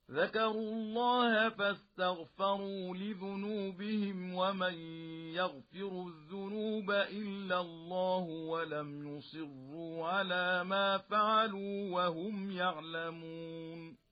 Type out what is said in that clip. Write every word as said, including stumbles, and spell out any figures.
ذكروا الله فاستغفروا لذنوبهم ومن يغفر الذنوب إلا الله ولم يصروا على ما فعلوا وهم يعلمون